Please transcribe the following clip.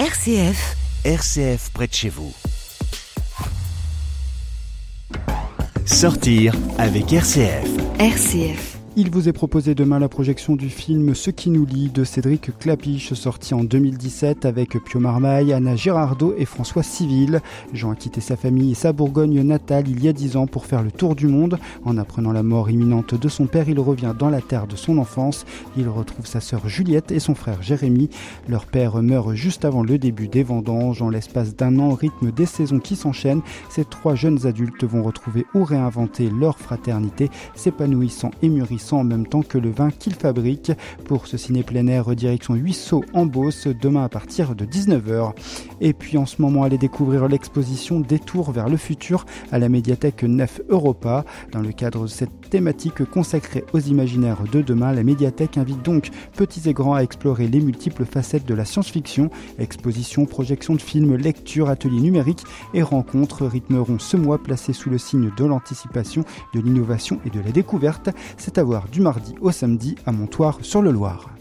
RCF près de chez vous. Sortir avec RCF. Il vous est proposé demain la projection du film Ce qui nous lie de Cédric Clapiche, sorti en 2017 avec Pio Marmaille, Anna Girardot et François Civil. Jean a quitté sa famille et sa Bourgogne natale il y a 10 ans pour faire le tour du monde. En apprenant la mort imminente de son père, il revient dans la terre de son enfance. Il retrouve sa sœur Juliette et son frère Jérémy. Leur père meurt juste avant le début des vendanges. En l'espace d'un an, au rythme des saisons qui s'enchaînent, ces 3 jeunes adultes vont retrouver ou réinventer leur fraternité, s'épanouissant et mûrissant en même temps que le vin qu'ils fabriquent. Pour ce ciné plein air, direction Huisseau en Beauce, demain à partir de 19h. Et puis en ce moment, allez découvrir l'exposition Détour vers le futur à la médiathèque Nef Europa. Dans le cadre de cette thématique consacrée aux imaginaires de demain, la médiathèque invite donc petits et grands à explorer les multiples facettes de la science-fiction. Exposition, projection de films, lecture, ateliers numériques et rencontres rythmeront ce mois placé sous le signe de l'anticipation, de l'innovation et de la découverte. C'est à voir du mardi au samedi à Montoire sur le Loir.